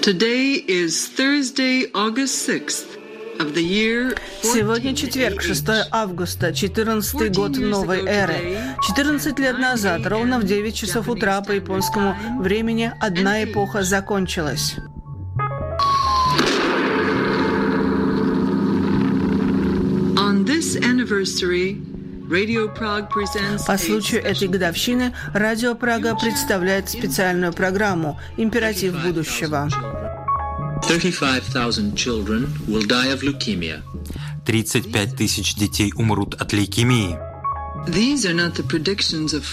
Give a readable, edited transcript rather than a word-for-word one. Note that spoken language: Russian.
Today is Thursday, August 6th of the year. Сегодня четверг, 6 августа, 14-й год новой эры. 14 лет назад, ровно в 9 часов утра по японскому времени, одна эпоха закончилась. On this anniversary, Radio Prague presents По случаю этой годовщины Радио Прага представляет специальную программу «Императив будущего». 35 тысяч детей умрут от лейкемии. These are not the predictions of